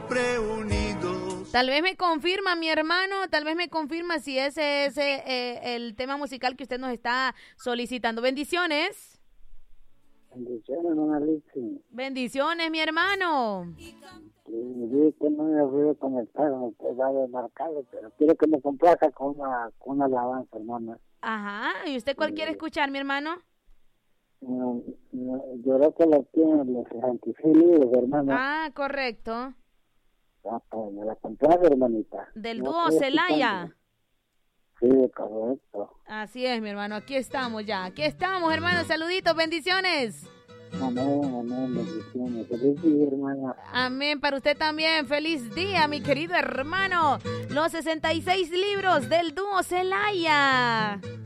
siempre unidos. Tal vez me confirma, mi hermano, tal vez me confirma si ese es el tema musical que usted nos está solicitando. Bendiciones. Bendiciones, don Alexis. Bendiciones, mi hermano. Vi que no me pude conectar, me quedaba marcado, pero quiero que me complaca con una alabanza, hermana. Ajá, ¿y usted cuál quiere escuchar, mi hermano? Yo creo que lo tienen los 66 libros, hermano. Ah, correcto. Pues me la complace, hermanita. Del No dúo estoy Celaya. escuchando. Sí, correcto. Así es, mi hermano, aquí estamos ya. Aquí estamos, hermano, saluditos, bendiciones. Amén, amén, bendiciones. Feliz día, hermana. Amén, para usted también. Feliz día, mi querido hermano. Los 66 libros del dúo Celaya.